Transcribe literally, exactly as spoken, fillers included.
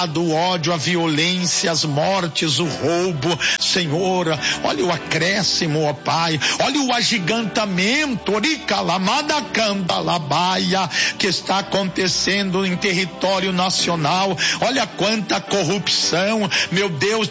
maldade, o ódio, a violência, as mortes, o roubo, Senhor, olha o acréscimo, ó Pai, olha o agigantamento, que está acontecendo em território nacional, olha quanta corrupção, meu Deus,